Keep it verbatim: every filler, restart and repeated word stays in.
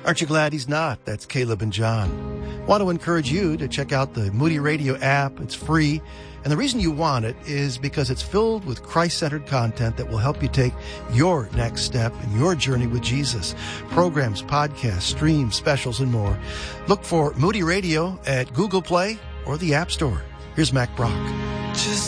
Aren't you glad he's not? That's Caleb and John. Want to encourage you to check out the Moody Radio app. It's free. And the reason you want it is because it's filled with Christ-centered content that will help you take your next step in your journey with Jesus. Programs, podcasts, streams, specials, and more. Look for Moody Radio at Google Play or the App Store. Here's Mac Brock. Just